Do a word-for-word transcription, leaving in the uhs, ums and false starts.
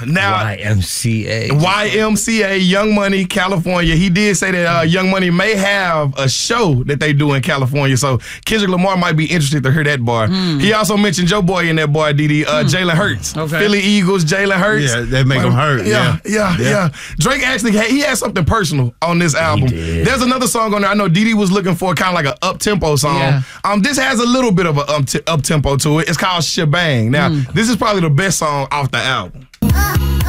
now Y M C A. Y M C A, Young Money, California. He did say that uh, Young Money may have a show that they do in California, so Kendrick Lamar might be interested to hear that bar. Mm. He also mentioned Joe Boy in that bar, D D, uh, mm. Jalen Hurts. Okay. Philly Eagles, Jalen Hurts. Yeah, that make him hurt. Yeah, Yeah, yeah, yeah. yeah. Drake actually, had, he had something personal on this album. There's another song on there. I know D D was looking for kind of like an up-tempo song. Yeah. Um, This has a little bit of an up-tempo to it. It's called Shebang. Now, mm. this is probably the best song off the album.